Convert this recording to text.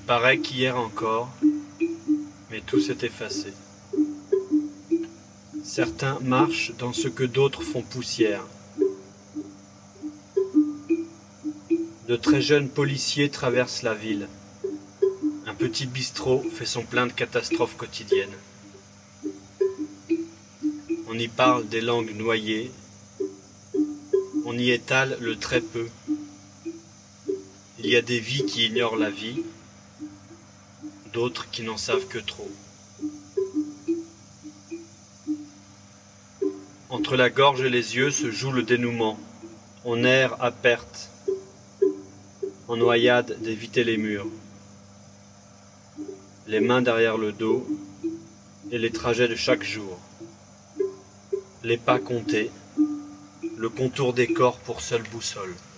paraît qu'hier encore, mais tout s'est effacé. Certains marchent dans ce que d'autres font poussière. De très jeunes policiers traversent la ville. Un petit bistrot fait son plein de catastrophes quotidiennes. On y parle des langues noyées. On y étale le très peu. Il y a des vies qui ignorent la vie, d'autres qui n'en savent que trop. Entre la gorge et les yeux se joue le dénouement. On erre à perte, en noyade d'éviter les murs. Les mains derrière le dos et les trajets de chaque jour. Les pas comptés, le contour des corps pour seule boussole.